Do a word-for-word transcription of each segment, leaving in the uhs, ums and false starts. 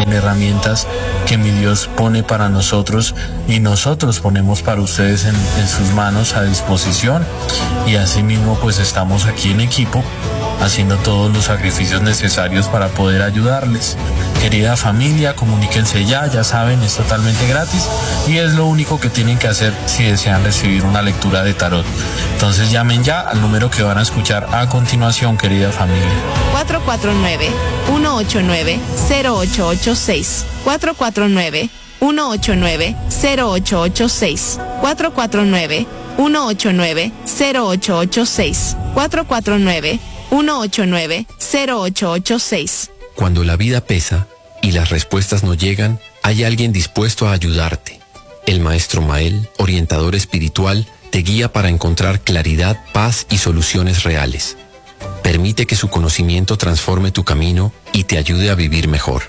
herramientas que mi Dios pone para nosotros y nosotros ponemos para ustedes en, en sus manos a disposición. Y asimismo pues estamos aquí en equipo haciendo todos los sacrificios necesarios para poder ayudarles. Querida familia, comuníquense ya, ya saben, es totalmente gratis y es lo único que tienen que hacer si desean recibir una lectura de tarot. Entonces llamen ya al número que van a escuchar a continuación, querida familia. cuatro cuatro nueve, uno ocho nueve, cero ocho ocho seis. cuatro cuatro nueve, uno ocho nueve, cero ocho ocho seis. cuatro cuatro nueve, uno ocho nueve, cero ocho ocho seis. cuatro cuatro nueve, uno ocho nueve, cero ocho ocho seis. Cuando la vida pesa y las respuestas no llegan, hay alguien dispuesto a ayudarte. El Maestro Mael, orientador espiritual, te guía para encontrar claridad, paz y soluciones reales. Permite que su conocimiento transforme tu camino y te ayude a vivir mejor.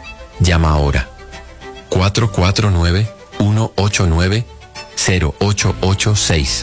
Llama ahora cuatro cuatro nueve, uno ocho nueve, cero ocho ocho seis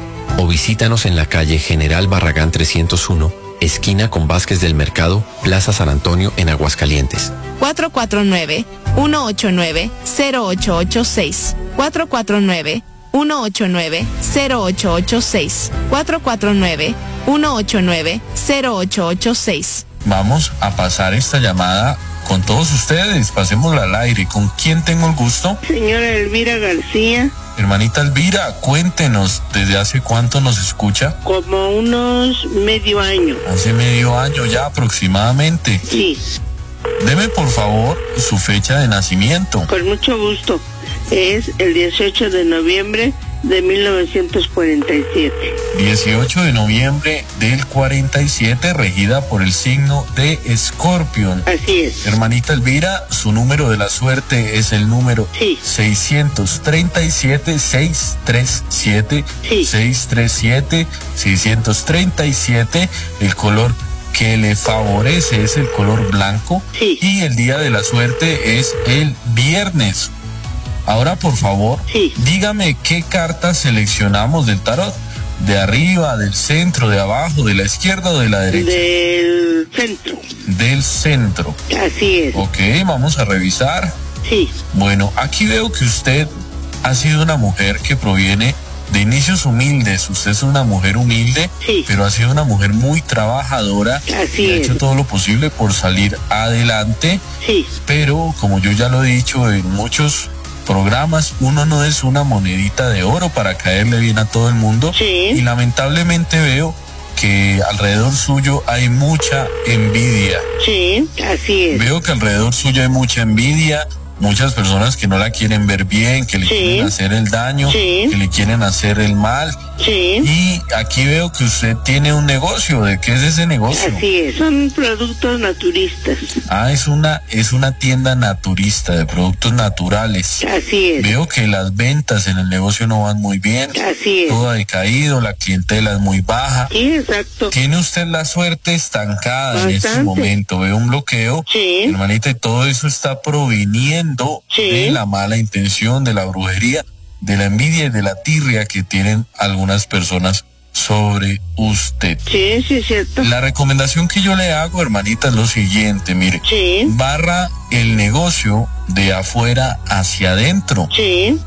o visítanos en la calle General Barragán trescientos uno, esquina con Vázquez del Mercado, Plaza San Antonio, en Aguascalientes. cuatro cuatro nueve, uno ocho nueve, cero ocho ocho seis. cuatro cuatro nueve, uno ocho nueve, cero ocho ocho seis. cuatro cuatro nueve, uno ocho nueve, cero ocho ocho seis. Vamos a pasar esta llamada con todos ustedes. Pasémosla al aire. ¿Con quién tengo el gusto? Señora Elvira García. Hermanita Elvira, cuéntenos, ¿desde hace cuánto nos escucha? Como unos medio año. Hace medio año ya aproximadamente. Sí. Deme por favor su fecha de nacimiento. Con mucho gusto. Es el dieciocho de noviembre de mil novecientos cuarenta y siete. dieciocho de noviembre del cuarenta y siete, regida por el signo de Escorpión. Así es. Hermanita Elvira, su número de la suerte es el número sí. seiscientos treinta y siete, seiscientos treinta y siete, sí. seiscientos treinta y siete, seiscientos treinta y siete, el color que le favorece es el color blanco sí. y el día de la suerte es el viernes. Ahora, por favor, sí. dígame qué cartas seleccionamos del tarot. ¿De arriba, del centro, de abajo, de la izquierda o de la derecha? Del centro. Del centro. Así es. Ok, vamos a revisar. Sí. Bueno, aquí veo que usted ha sido una mujer que proviene de inicios humildes. Usted es una mujer humilde, sí. pero ha sido una mujer muy trabajadora. Así y ha es. hecho todo lo posible por salir adelante. Sí. Pero, como yo ya lo he dicho en muchos programas, uno no es una monedita de oro para caerle bien a todo el mundo. Sí. Y lamentablemente veo que alrededor suyo hay mucha envidia. Sí, así es. Veo que alrededor suyo hay mucha envidia, muchas personas que no la quieren ver bien, que le sí. quieren hacer el daño, sí. que le quieren hacer el mal. Sí. Y aquí veo que usted tiene un negocio. ¿De qué es ese negocio? Así es, son productos naturistas. Ah, es una, es una tienda naturista de productos naturales. Así es. Veo que las ventas en el negocio no van muy bien. Así es. Todo ha decaído, la clientela es muy baja. Sí, exacto. Tiene usted la suerte estancada. Bastante. En este momento. Veo un bloqueo. Sí. Hermanita, y todo eso está proviniendo sí. de la mala intención, de la brujería, de la envidia y de la tirria que tienen algunas personas sobre usted. Sí, sí, es cierto. La recomendación que yo le hago, hermanita, es lo siguiente, mire. Sí. Barra el negocio de afuera hacia adentro. Sí.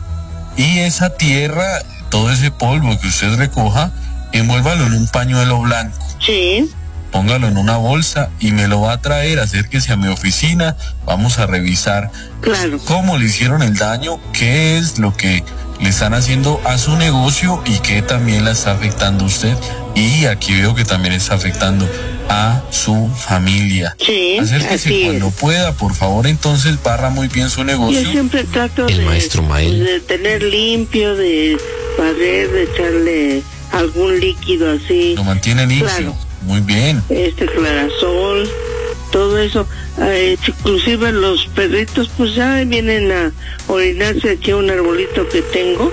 Y esa tierra, todo ese polvo que usted recoja, envuélvalo en un pañuelo blanco. Sí. Póngalo en una bolsa y me lo va a traer, acérquese a mi oficina, vamos a revisar claro. cómo le hicieron el daño, qué es lo que le están haciendo a su negocio y qué también la está afectando a usted. Y aquí veo que también está afectando a su familia. Sí, acérquese así cuando es. pueda, por favor, entonces barra muy bien su negocio. Yo siempre trato el de, maestro Mael. de tener limpio, de barrer, de echarle algún líquido así. Lo mantiene limpio. Claro. Muy bien. Este clarasol, todo eso. Eh, inclusive los perritos pues ya vienen a orinarse aquí a un arbolito que tengo.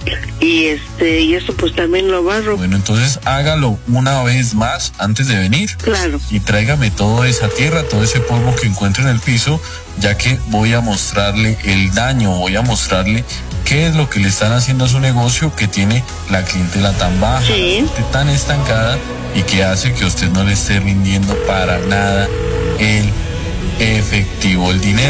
Y este y eso pues también lo barro. Bueno, entonces hágalo una vez más antes de venir. Claro. Y tráigame toda esa tierra, todo ese polvo que encuentre en el piso, ya que voy a mostrarle el daño, voy a mostrarle qué es lo que le están haciendo a su negocio, que tiene la clientela tan baja, sí. tan estancada y que hace que usted no le esté rindiendo para nada el efectivo, el dinero.